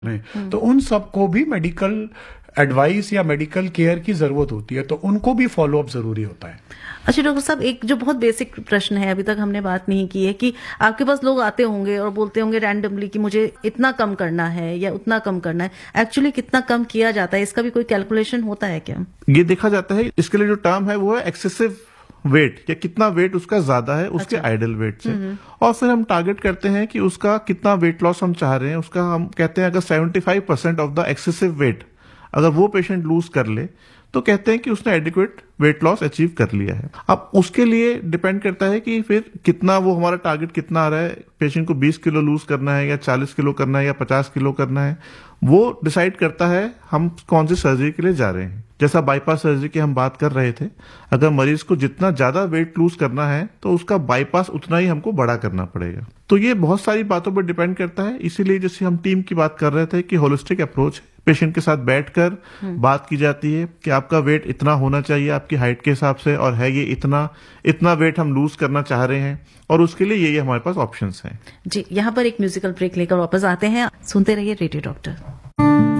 तो उन सबको भी मेडिकल एडवाइस या मेडिकल केयर की जरूरत होती है, तो उनको भी फॉलोअप जरूरी होता है। अच्छा डॉक्टर साहब, एक जो बहुत बेसिक प्रश्न है, अभी तक हमने बात नहीं की है, कि आपके पास लोग आते होंगे और बोलते होंगे रैंडमली कि मुझे इतना कम करना है या उतना कम करना है। एक्चुअली कितना कम किया जाता है, इसका भी कोई कैलकुलेशन होता है क्या? ये देखा जाता है, इसके लिए जो टर्म है वो है एक्सेसिव वेट, या कितना वेट उसका ज्यादा है उसके आइडल वेट से। और फिर हम टारगेट करते हैं कि उसका कितना वेट लॉस हम चाह रहे हैं। उसका हम कहते हैं अगर 75% ऑफ द एक्सेसिव वेट अगर वो पेशेंट लूज कर ले तो कहते हैं कि उसने एडिक्वेट वेट लॉस अचीव कर लिया है। अब उसके लिए डिपेंड करता है कि फिर कितना वो हमारा टारगेट कितना आ रहा है। पेशेंट को 20 किलो लूज करना है या 40 किलो करना है या 50 किलो करना है, वो डिसाइड करता है हम कौन सी सर्जरी के लिए जा रहे हैं। जैसा बाईपास सर्जरी की हम बात कर रहे थे, अगर मरीज को जितना ज्यादा वेट लूज करना है तो उसका बाईपास उतना ही हमको बड़ा करना पड़ेगा। तो ये बहुत सारी बातों पर डिपेंड करता है। इसीलिए जैसे हम टीम की बात कर रहे थे कि होलिस्टिक अप्रोच, पेशेंट के साथ बैठकर बात की जाती है कि आपका वेट इतना होना चाहिए आपकी हाइट के हिसाब से, और है ये इतना वेट हम लूज करना चाह रहे हैं, और उसके लिए ये हमारे पास ऑप्शंस हैं। जी, यहाँ पर एक म्यूजिकल ब्रेक लेकर वापस आते हैं। सुनते रहिए रेडियो डॉक्टर।